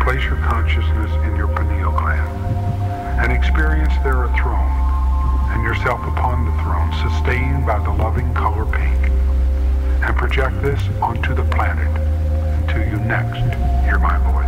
place your consciousness in your pineal gland and experience there a throne and yourself upon the throne, sustained by the loving color pink, and project this onto the planet until you next hear my voice.